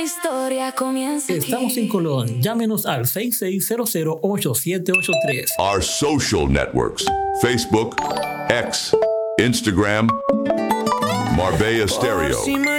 gran historia comienza aquí. Estamos en Colón. Llámenos al 6600-8783. Our social networks: Facebook, X, Instagram, Marbella Stereo.